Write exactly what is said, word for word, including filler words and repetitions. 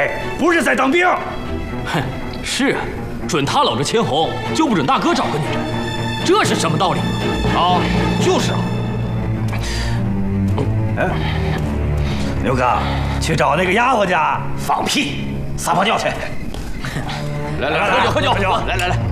哎，不是在当兵。 哼，是啊，准他老这牵红，就不准大哥找个女人，这是什么道理啊？就是啊。 哎，刘哥，去找那个丫鬟家。放屁！撒泡尿去！ 来来来，喝酒喝酒喝酒！来来来。